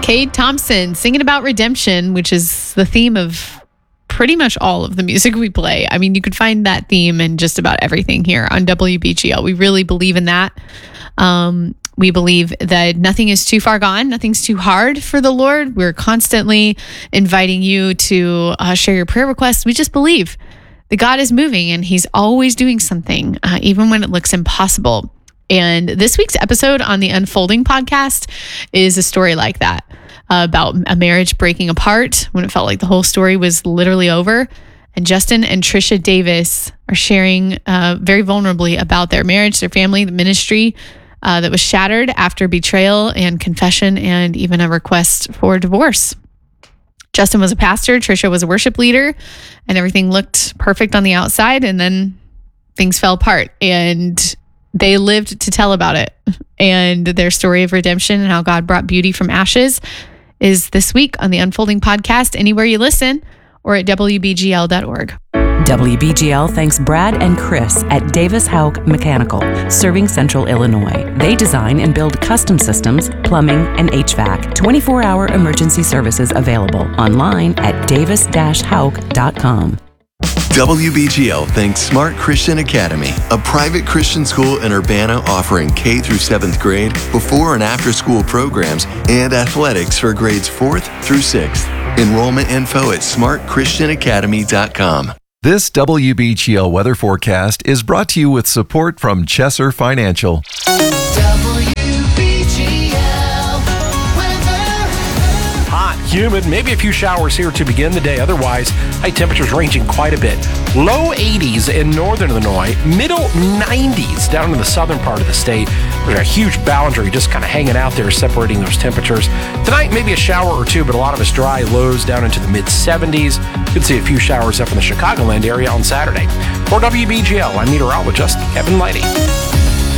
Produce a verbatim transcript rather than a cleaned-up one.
Cade Thompson singing about redemption, which is the theme of pretty much all of the music we play. I mean, you could find that theme in just about everything here on W B G L. We really believe in that. Um, we believe that nothing is too far gone. Nothing's too hard for the Lord. We're constantly inviting you to uh, share your prayer requests. We just believe that God is moving and he's always doing something, uh, even when it looks impossible. And this week's episode on the Unfolding podcast is a story like that, uh, about a marriage breaking apart when it felt like the whole story was literally over. And Justin and Trisha Davis are sharing uh, very vulnerably about their marriage, their family, the ministry uh, that was shattered after betrayal and confession and even a request for divorce. Justin was a pastor, Trisha was a worship leader, and everything looked perfect on the outside, and then things fell apart. And they lived to tell about it. And their story of redemption and how God brought beauty from ashes is this week on the Unfolding podcast, anywhere you listen, or at W B G L dot org. W B G L thanks Brad and Chris at Davis Houck Mechanical, serving Central Illinois. They design and build custom systems, plumbing, and H V A C. twenty-four hour emergency services available online at davis dash houck dot com. W B G L thanks Smart Christian Academy, a private Christian school in Urbana offering K through seventh grade, before and after school programs, and athletics for grades fourth through sixth. Enrollment info at smart christian academy dot com. This W B G L weather forecast is brought to you with support from Chesser Financial. W B G L weather. Hot, humid, maybe a few showers here to begin the day. Otherwise, high temperatures ranging quite a bit. Low eighties in northern Illinois, middle nineties down in the southern part of the state. There's a huge boundary just kind of hanging out there, separating those temperatures. Tonight, maybe a shower or two, but a lot of it's dry. Lows down into the mid seventies. Could see a few showers up in the Chicagoland area on Saturday. For W B G L, I'm meteorologist Kevin Lighty.